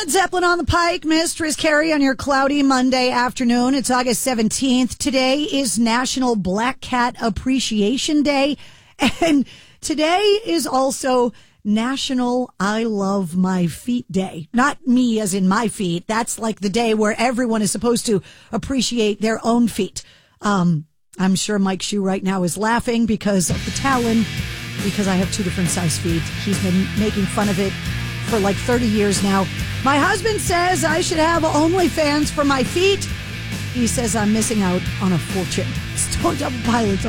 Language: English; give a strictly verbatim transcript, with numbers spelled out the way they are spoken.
Led Zeppelin on the Pike, Mistress Carrie on your cloudy Monday afternoon. It's August seventeenth. Today is National Black Cat Appreciation Day. And today is also National I Love My Feet Day. Not me as in my feet. That's like the day where everyone is supposed to appreciate their own feet. Um, I'm sure Mike Shue right now is laughing because of the talon, because I have two different size feet. He's been making fun of it for like thirty years now. My husband says I should have OnlyFans for my feet. He says I'm missing out on a fortune. Stone Double Pilots.